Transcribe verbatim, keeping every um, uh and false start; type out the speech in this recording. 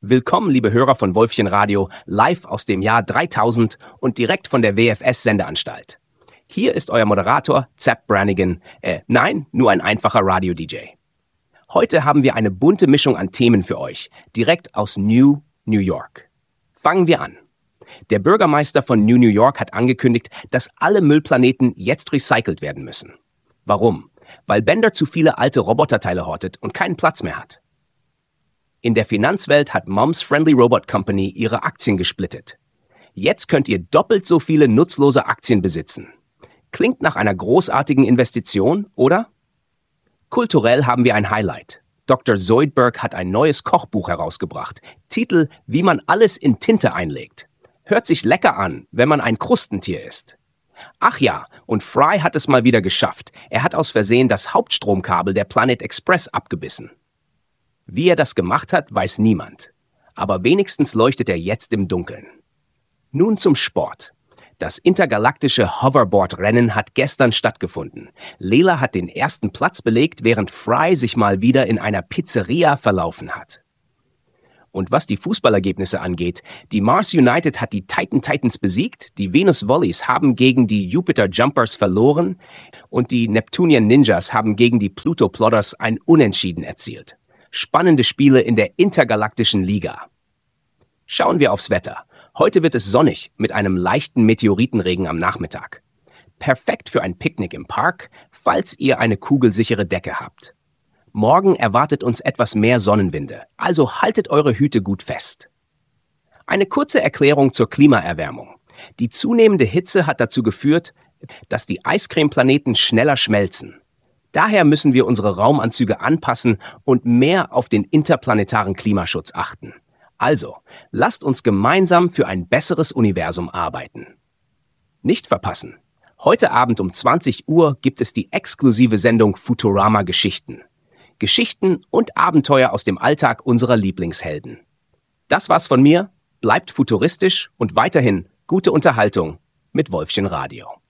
Willkommen, liebe Hörer von Wolfchen Radio, live aus dem Jahr dreitausend und direkt von der W F S-Sendeanstalt. Hier ist euer Moderator, Zapp Brannigan. Äh, nein, nur ein einfacher Radio-D J. Heute haben wir eine bunte Mischung an Themen für euch, direkt aus New New York. Fangen wir an. Der Bürgermeister von New New York hat angekündigt, dass alle Müllplaneten jetzt recycelt werden müssen. Warum? Weil Bender zu viele alte Roboterteile hortet und keinen Platz mehr hat. In der Finanzwelt hat Mom's Friendly Robot Company ihre Aktien gesplittet. Jetzt könnt ihr doppelt so viele nutzlose Aktien besitzen. Klingt nach einer großartigen Investition, oder? Kulturell haben wir ein Highlight. Doktor Zoidberg hat ein neues Kochbuch herausgebracht. Titel: Wie man alles in Tinte einlegt. Hört sich lecker an, wenn man ein Krustentier ist. Ach ja, und Fry hat es mal wieder geschafft. Er hat aus Versehen das Hauptstromkabel der Planet Express abgebissen. Wie er das gemacht hat, weiß niemand. Aber wenigstens leuchtet er jetzt im Dunkeln. Nun zum Sport. Das intergalaktische Hoverboard-Rennen hat gestern stattgefunden. Lela hat den ersten Platz belegt, während Fry sich mal wieder in einer Pizzeria verlaufen hat. Und was die Fußballergebnisse angeht, die Mars United hat die Titan Titans besiegt, die Venus Volleys haben gegen die Jupiter Jumpers verloren und die Neptunian Ninjas haben gegen die Pluto Plotters ein Unentschieden erzielt. Spannende Spiele in der intergalaktischen Liga. Schauen wir aufs Wetter. Heute wird es sonnig mit einem leichten Meteoritenregen am Nachmittag. Perfekt für ein Picknick im Park, falls ihr eine kugelsichere Decke habt. Morgen erwartet uns etwas mehr Sonnenwinde, also haltet eure Hüte gut fest. Eine kurze Erklärung zur Klimaerwärmung. Die zunehmende Hitze hat dazu geführt, dass die Eiscremeplaneten schneller schmelzen. Daher müssen wir unsere Raumanzüge anpassen und mehr auf den interplanetaren Klimaschutz achten. Also, lasst uns gemeinsam für ein besseres Universum arbeiten. Nicht verpassen. Heute Abend um zwanzig Uhr gibt es die exklusive Sendung Futurama Geschichten. Geschichten und Abenteuer aus dem Alltag unserer Lieblingshelden. Das war's von mir. Bleibt futuristisch und weiterhin gute Unterhaltung mit Wolfchen Radio.